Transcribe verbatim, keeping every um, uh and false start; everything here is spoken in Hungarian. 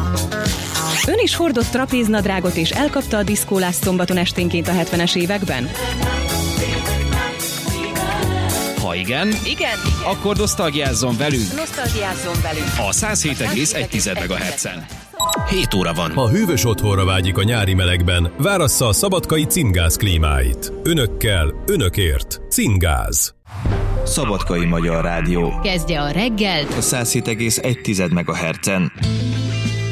Ön is hordott trapéznadrágot és elkapta a diszkólást szombaton esténként a hetvenes években? Ha igen, Igen, akkor nosztalgiázzon velünk nosztalgiázzon velünk a száz hét egész egy megahertzen. hét óra van. Ha hűvös otthonra vágyik a nyári melegben, várassza a szabadkai Cimgáz klímáit. Önökkel, önökért. Cimgáz. Szabadkai Magyar Rádió. Kezdje a reggelt A száz hét egész egy megahertzen.